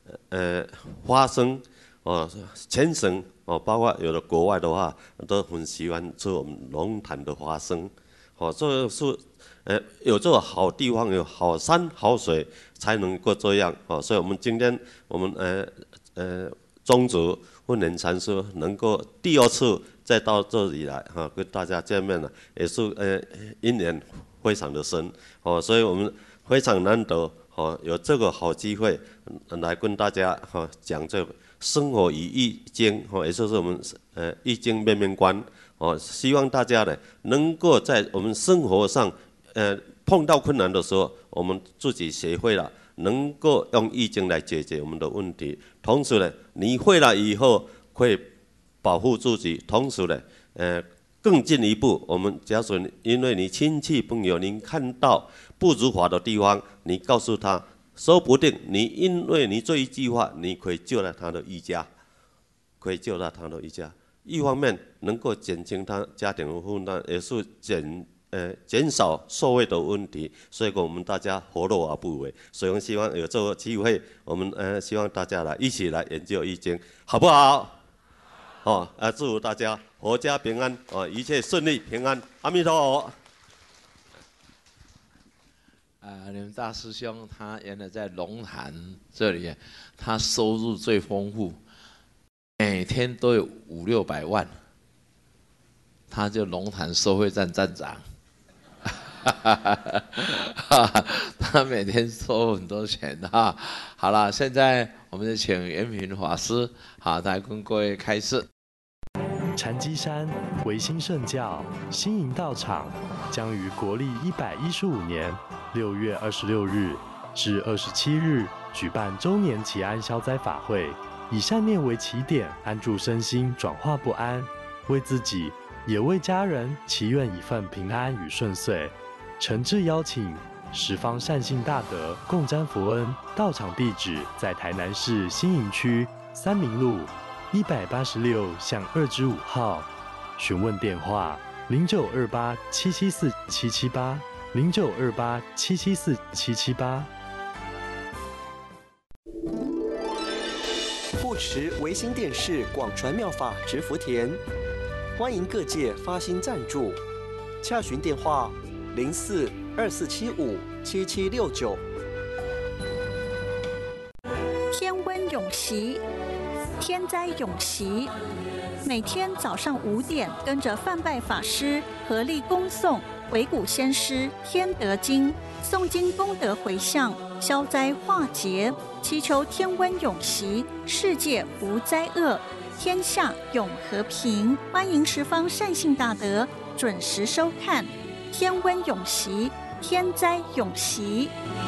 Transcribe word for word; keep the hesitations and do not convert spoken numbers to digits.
呃花生哦，全省哦，包括有的国外的话，都很喜欢吃我们龙潭的花生。哦，这是呃有这个好地方，有好山好水，才能够这样哦。所以我们今天我们呃呃宗主慧能禅师能够第二次再到这里来哈、哦，跟大家见面了，也是呃因缘非常的深哦，所以我们非常难得哦，有这个好机会来跟大家哈、哦、讲这个生活与易经哦，也就是我们呃易经面面观哦，希望大家呢能够在我们生活上呃碰到困难的时候，我们自己学会了。能够用易经来解决我们的问题，同时呢，你会了以后会保护自己，同时呢，呃，更进一步，我们假如因为你亲戚朋友您看到不如法的地方，你告诉他，说不定你因为你这一句话，你可以救了他的一家，可以救了他的一家。一方面能够减轻他家庭的负担，也是减。呃，减少社会的问题，所以我们大家何乐而不为？所以我们希望有这个机会，我们呃希望大家来一起来研究易经，好不好？哦，呃，祝大家阖家平安，哦，一切顺利平安，阿弥陀佛。 啊、呃，你们大师兄他原来在龙潭这里，他收入最丰富，每天都有五六百万，他就龙潭收费站站长。他每天收很多钱哈。好了，现在我们就请延平法师好来跟各位开示。 禅机山维新圣教新营道场将于国历一百一十五年六月二十六日至二十七日举办周年祈安消灾法会，以善念为起点，安住身心，转化不安，为自己也为家人祈愿一份平安与顺遂。诚挚邀请十方善信大德共沾佛恩。道场地址在台南市新营区三民路一百八十六巷二之五号。询问电话：零九二八七七四七七八零九二八七七四七七八。 护持维新电视广传妙法植福田，欢迎各界发心赞助，洽询电话。零四二四七五七七六九。 天温永习，天灾永习。每天早上五点，跟着范拜法师合力恭诵维古先师《天德经》，诵经功德回向，消灾化劫，祈求天温永习，世界无灾厄，天下永和平。欢迎十方善信大德准时收看。天温永习，天灾永习。